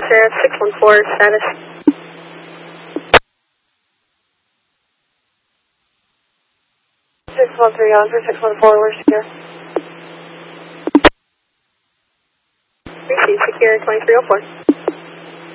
Sheriff 614, status. 613 on for 614, we're secure. Receive secure 2304.